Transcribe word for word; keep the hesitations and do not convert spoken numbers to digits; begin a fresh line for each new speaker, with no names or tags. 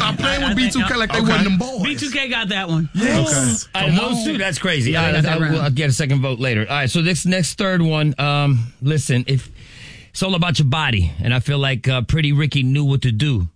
Stop playing with B two K like they wasn't them boys.
B two K got that one.
Yes. Okay. Right, those two, that's crazy.
Yeah,
All right,
that
I'll, I'll get a second vote later. All right, so this next third one, um, listen, if it's all about your body, and I feel like uh, Pretty Ricky knew what to do